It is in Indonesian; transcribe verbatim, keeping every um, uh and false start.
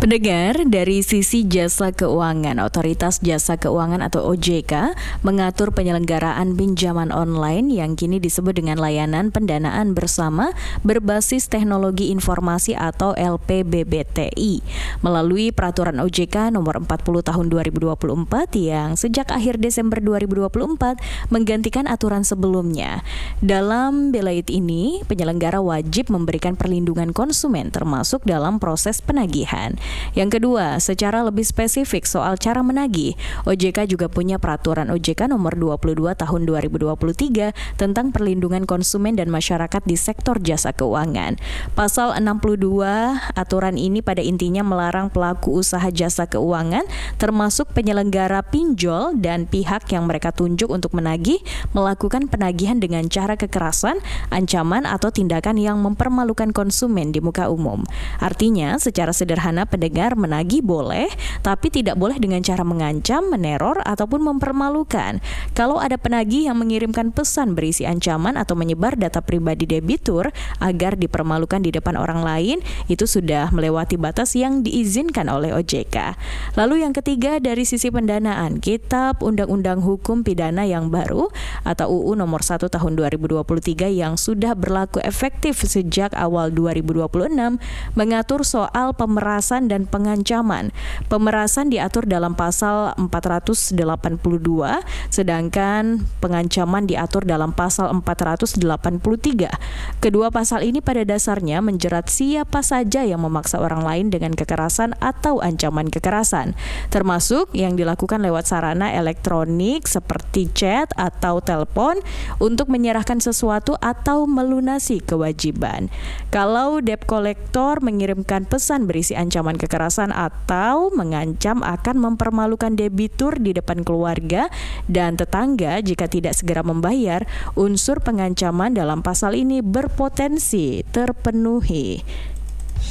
Pendengar, dari sisi jasa keuangan, Otoritas Jasa Keuangan atau O J K mengatur penyelenggaraan pinjaman online yang kini disebut dengan layanan pendanaan bersama berbasis teknologi informasi atau L P B B T I melalui Peraturan O J K nomor empat puluh tahun dua ribu dua puluh empat yang sejak akhir Desember dua ribu dua puluh empat menggantikan aturan sebelumnya. Dalam belait ini, penyelenggara wajib memberikan perlindungan konsumen termasuk dalam proses penagihan. Yang kedua, secara lebih spesifik soal cara menagih, O J K juga punya Peraturan O J K nomor dua puluh dua tahun dua ribu dua puluh tiga tentang perlindungan konsumen dan masyarakat di sektor jasa keuangan. Pasal enam puluh dua aturan ini pada intinya melarang pelaku usaha jasa keuangan termasuk penyelenggara pinjol dan pihak yang mereka tunjuk untuk menagih melakukan penagihan dengan cara kekerasan, ancaman atau tindakan yang mempermalukan konsumen di muka umum. Artinya, secara sederhana pendengar, menagih boleh, tapi tidak boleh dengan cara mengancam, meneror, ataupun mempermalukan. Kalau ada penagih yang mengirimkan pesan berisi ancaman atau menyebar data pribadi debitur agar dipermalukan di depan orang lain, itu sudah melewati batas yang diizinkan oleh O J K. Lalu yang ketiga, dari sisi pendanaan, Kitab Undang-Undang Hukum Pidana yang baru atau U U nomor satu tahun dua ribu dua puluh tiga yang sudah berlaku efektif sejak awal dua ribu dua puluh enam mengatur soal pemerasan dan pengancaman. Pemerasan diatur dalam pasal empat ratus delapan puluh dua, sedangkan pengancaman diatur dalam pasal empat ratus delapan puluh tiga. Kedua pasal ini pada dasarnya menjerat siapa saja yang memaksa orang lain dengan kekerasan atau ancaman kekerasan, termasuk yang dilakukan lewat sarana elektronik seperti chat atau telepon untuk menyerahkan sesuatu atau melunasi kewajiban. Kalau debt collector mengirimkan pesan berisi ancaman kekerasan atau mengancam akan mempermalukan debitur di depan keluarga dan tetangga jika tidak segera membayar, unsur pengancaman dalam pasal ini berpotensi terpenuhi.